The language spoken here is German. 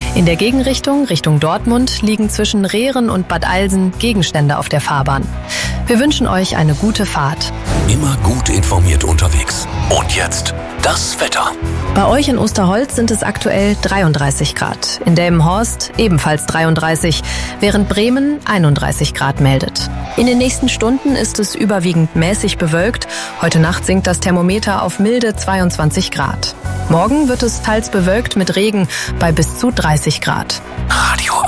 In der Gegenrichtung, Richtung Dortmund, liegen zwischen Rehren und Bad Alsen Gegenstände auf der Fahrbahn. Wir wünschen euch eine gute Fahrt. Immer gut informiert unterwegs. Und jetzt das Wetter. Bei euch in Osterholz sind es aktuell 33 Grad. In Delmenhorst ebenfalls 33, während Bremen 31 Grad meldet. In den nächsten Stunden ist es überwiegend mäßig bewölkt. Heute Nacht sinkt das Thermometer auf milde 22 Grad. Morgen wird es teils bewölkt mit Regen bei bis zu 30 Grad. Radio